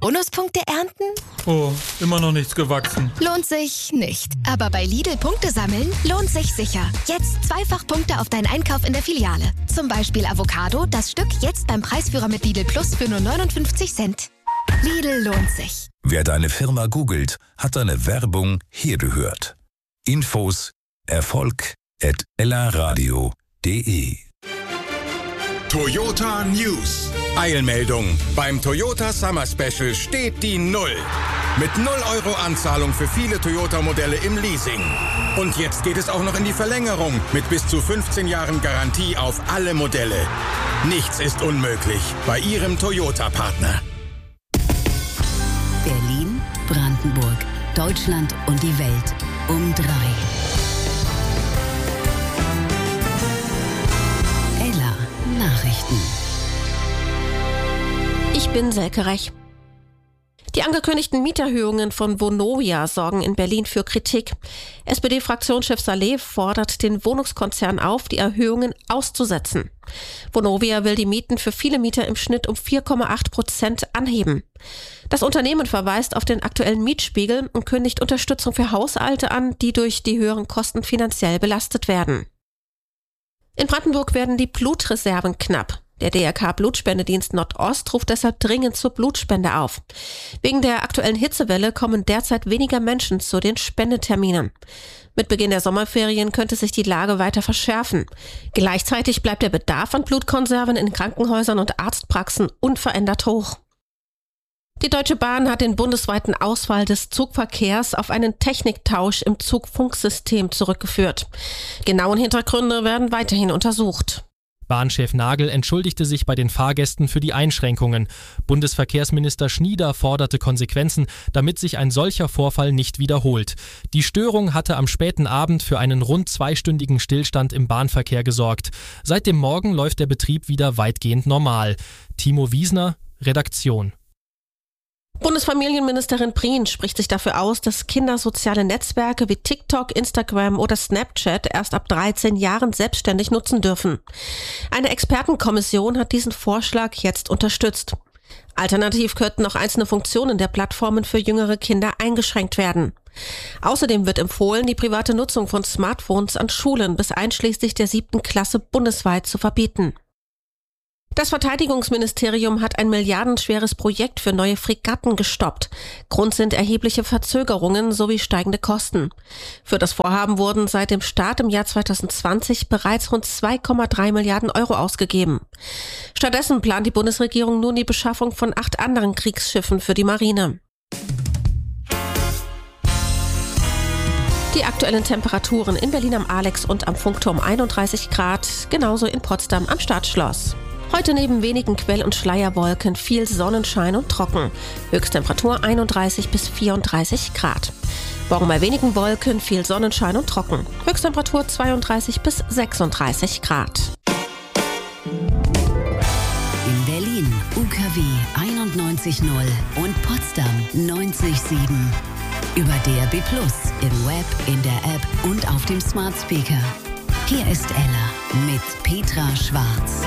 Bonuspunkte ernten? Oh, immer noch nichts gewachsen. Lohnt sich nicht. Aber bei Lidl Punkte sammeln lohnt sich sicher. Jetzt zweifach Punkte auf deinen Einkauf in der Filiale. Zum Beispiel Avocado, das Stück jetzt beim Preisführer mit Lidl Plus für nur 59 Cent. Lidl lohnt sich. Wer deine Firma googelt, hat deine Werbung hier gehört. Infos erfolg@ellaradio.de. Toyota News. Eilmeldung. Beim Toyota Summer Special steht die Null. Mit 0 € Anzahlung für viele Toyota-Modelle im Leasing. Und jetzt geht es auch noch in die Verlängerung mit bis zu 15 Jahren Garantie auf alle Modelle. Nichts ist unmöglich bei Ihrem Toyota-Partner. Berlin, Brandenburg, Deutschland und die Welt um 3. Ella Nachrichten. Ich bin Selke Rech. Die angekündigten Mieterhöhungen von Vonovia sorgen in Berlin für Kritik. SPD-Fraktionschef Saleh fordert den Wohnungskonzern auf, die Erhöhungen auszusetzen. Vonovia will die Mieten für viele Mieter im Schnitt um 4,8% anheben. Das Unternehmen verweist auf den aktuellen Mietspiegel und kündigt Unterstützung für Haushalte an, die durch die höheren Kosten finanziell belastet werden. In Brandenburg werden die Blutreserven knapp. Der DRK-Blutspendedienst Nordost ruft deshalb dringend zur Blutspende auf. Wegen der aktuellen Hitzewelle kommen derzeit weniger Menschen zu den Spendeterminen. Mit Beginn der Sommerferien könnte sich die Lage weiter verschärfen. Gleichzeitig bleibt der Bedarf an Blutkonserven in Krankenhäusern und Arztpraxen unverändert hoch. Die Deutsche Bahn hat den bundesweiten Ausfall des Zugverkehrs auf einen Techniktausch im Zugfunksystem zurückgeführt. Genauen Hintergründe werden weiterhin untersucht. Bahnchef Nagel entschuldigte sich bei den Fahrgästen für die Einschränkungen. Bundesverkehrsminister Schnieder forderte Konsequenzen, damit sich ein solcher Vorfall nicht wiederholt. Die Störung hatte am späten Abend für einen rund 2-stündigen Stillstand im Bahnverkehr gesorgt. Seit dem Morgen läuft der Betrieb wieder weitgehend normal. Timo Wiesner, Redaktion. Bundesfamilienministerin Prien spricht sich dafür aus, dass Kinder soziale Netzwerke wie TikTok, Instagram oder Snapchat erst ab 13 Jahren selbstständig nutzen dürfen. Eine Expertenkommission hat diesen Vorschlag jetzt unterstützt. Alternativ könnten auch einzelne Funktionen der Plattformen für jüngere Kinder eingeschränkt werden. Außerdem wird empfohlen, die private Nutzung von Smartphones an Schulen bis einschließlich der 7. Klasse bundesweit zu verbieten. Das Verteidigungsministerium hat ein milliardenschweres Projekt für neue Fregatten gestoppt. Grund sind erhebliche Verzögerungen sowie steigende Kosten. Für das Vorhaben wurden seit dem Start im Jahr 2020 bereits rund 2,3 Milliarden € ausgegeben. Stattdessen plant die Bundesregierung nun die Beschaffung von 8 anderen Kriegsschiffen für die Marine. Die aktuellen Temperaturen in Berlin am Alex und am Funkturm 31 Grad, genauso in Potsdam am Stadtschloss. Heute neben wenigen Quell- und Schleierwolken viel Sonnenschein und trocken. Höchsttemperatur 31 bis 34 Grad. Morgen bei wenigen Wolken, viel Sonnenschein und trocken. Höchsttemperatur 32 bis 36 Grad. In Berlin UKW 91.0 und Potsdam 90.7. Über DAB+, im Web, in der App und auf dem Smart Speaker. Hier ist Ella mit Petra Schwarz.